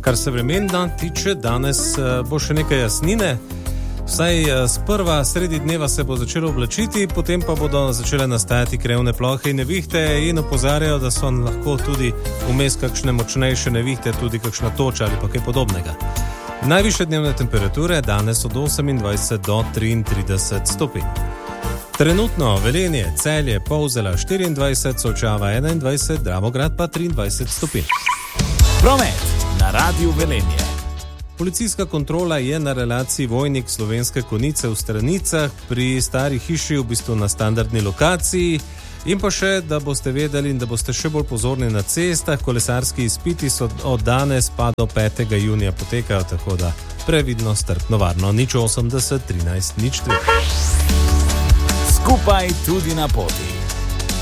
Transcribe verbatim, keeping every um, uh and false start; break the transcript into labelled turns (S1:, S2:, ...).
S1: Kar se vremena tiče, danes bo še nekaj jasnine. Vsaj sprva sredi dneva se bo začelo oblačiti, potem pa bodo začele nastajati krevne plohe in nevihte in opozarjajo, da so lahko tudi vmes kakšne močnejše nevihte, tudi kakšna toča ali pa kaj podobnega. Najvišje dnevne temperature danes od osemindvajset do triintrideset stopinj. Trenutno Velenje, Celje, Polzela štiriindvajset, Solčava enaindvajset, Dravograd pa triindvajset stopinj.
S2: Promet na Radiu Velenje.
S1: Policijska kontrola je na relaciji Vojnik Slovenske Konjice v Stranicah pri stari hiši, v bistvu na standardni lokaciji. In pa še, da boste vedeli in da boste še bolj pozorni na cestah, kolesarski izpiti so od danes pa do petega junija potekajo, tako da previdno, strpno, varno. nič osemdeset, trinajst, nič tri.
S2: Skupaj tudi na poti.